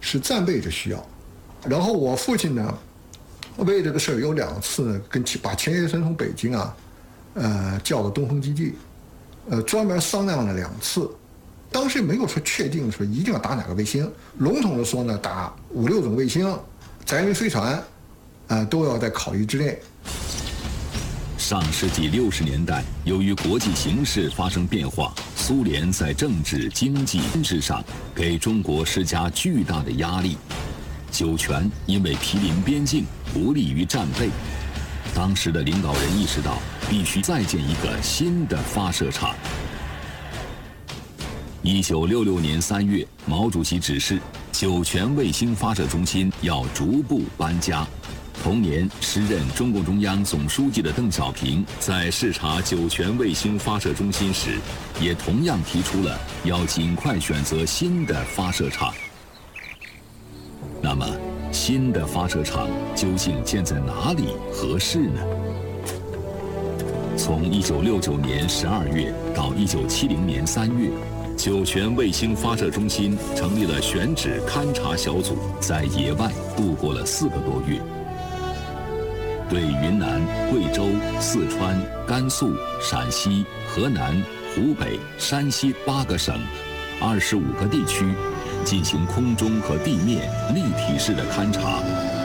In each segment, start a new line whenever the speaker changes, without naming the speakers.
是战备的需要。然后我父亲呢，为这个事儿有2次呢，把钱学森从北京叫到东风基地，专门商量了2次。当时没有说确定说一定要打哪个卫星，笼统的说呢，打5、6种卫星，载人飞船，都要在考虑之内。
上世纪60年代，由于国际形势发生变化，苏联在政治、经济、军事上给中国施加巨大的压力。酒泉因为毗邻边境，不利于战备。当时的领导人意识到，必须再建一个新的发射场。1966年3月，毛主席指示，酒泉卫星发射中心要逐步搬家。同年，时任中共中央总书记的邓小平在视察酒泉卫星发射中心时，也同样提出了要尽快选择新的发射场。那么，新的发射场究竟建在哪里合适呢？从1969年12月到1970年3月，酒泉卫星发射中心成立了选址勘察小组，在野外度过了4个多月。对云南、贵州、四川、甘肃、陕西、河南、湖北、山西8个省、25个地区进行空中和地面立体式的勘察。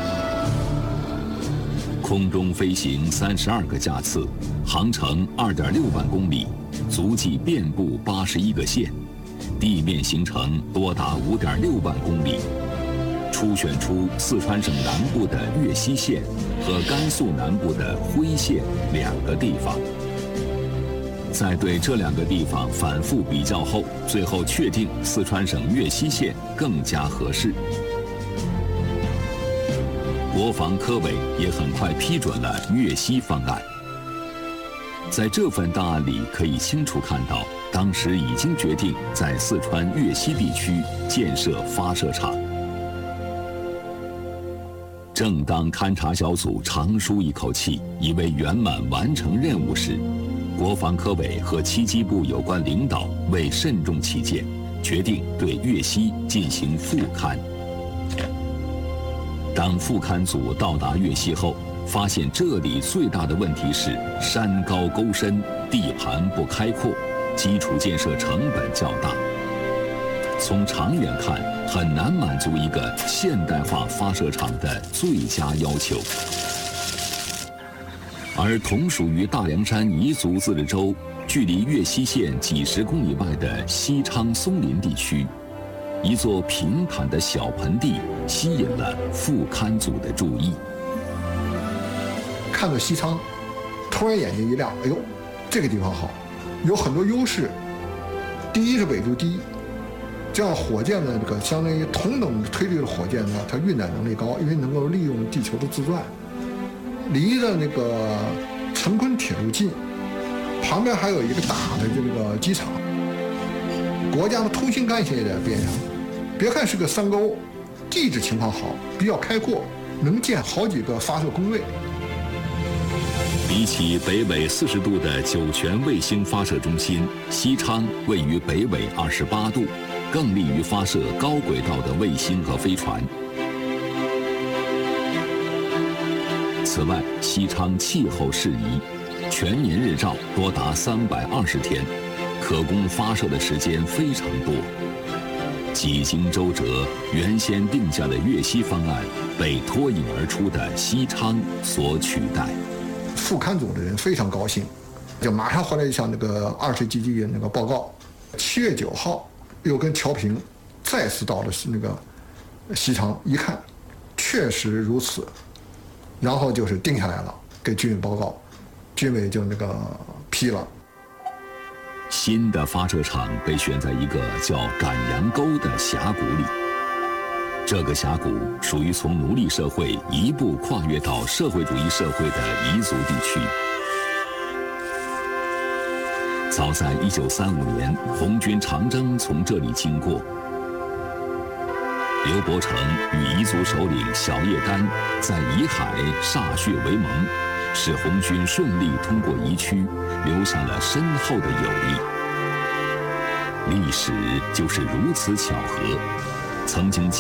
空中飞行32个架次，航程2.6万公里，足迹遍布81个县，地面行程多达5.6万公里。初选出四川省南部的岳西县和甘肃南部的辉县2个地方。在对这2个地方反复比较后，最后确定四川省岳西县更加合适。国防科委也很快批准了岳西方案。在这份档案里可以清楚看到，当时已经决定在四川岳西地区建设发射场。正当勘察小组长舒一口气，以为圆满完成任务时，国防科委和七机部有关领导为慎重起见，决定对岳西进行复勘。当复勘组到达岳西后，发现这里最大的问题是山高沟深，地盘不开阔，基础建设成本较大。从长远看，很难满足一个现代化发射场的最佳要求。而同属于大凉山彝族自治州，距离岳西县几10公里外的西昌松林地区，一座平坦的小盆地吸引了复勘组的注意。
看到西昌，突然眼睛一亮，哎呦，这个地方好，有很多优势。第一是纬度低，这样火箭的这个相当于同等推力的火箭呢，它运载能力高，因为能够利用地球的自转。离着那个成昆铁路近，旁边还有一个大的这个机场，国家的通信干线也在边上。别看是个山沟，地质情况好，比较开阔，能建好几个发射工位。
比起北纬40度的酒泉卫星发射中心，西昌位于北纬28度，更利于发射高轨道的卫星和飞船。此外，西昌气候适宜，全年日照多达320天，可供发射的时间非常多。几经周折，原先定下的岳西方案被脱颖而出的西昌所取代。
复勘组的人非常高兴，就马上回来向那个20基地那个报告。7月9号，又跟乔平再次到了那个西昌，一看，确实如此，然后就是定下来了，给军委报告，军委就那个批了。
新的发射场被选在一个叫赶羊沟的峡谷里。这个峡谷属于从奴隶社会一步跨越到社会主义社会的彝族地区。早在1935年，红军长征从这里经过。刘伯承与彝族首领小叶丹在彝海歃血为盟，使红军顺利通过彝区，留下了深厚的友谊。历史就是如此巧合，曾经